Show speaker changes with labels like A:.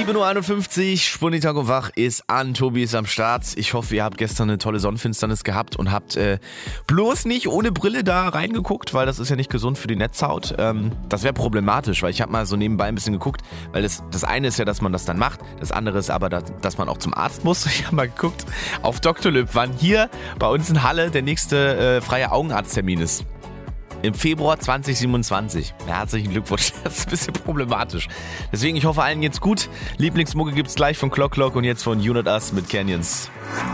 A: 7.51 Uhr, Spunditag und Wach ist an, Tobi ist am Start. Ich hoffe, ihr habt gestern eine tolle Sonnenfinsternis gehabt und habt bloß nicht ohne Brille da reingeguckt, weil das ist ja nicht gesund für die Netzhaut. Das wäre problematisch, weil ich habe mal so nebenbei ein bisschen geguckt, weil das eine ist ja, dass man das dann macht, das andere ist aber, dass man auch zum Arzt muss. Ich habe mal geguckt auf Dr. Lüb, wann hier bei uns in Halle der nächste freie Augenarzttermin ist. Im Februar 2027. Ja, herzlichen Glückwunsch. Das ist ein bisschen problematisch. Deswegen, ich hoffe, allen geht's gut. Lieblingsmucke gibt's gleich von Clock Clock und jetzt von Unit Us mit Canyons.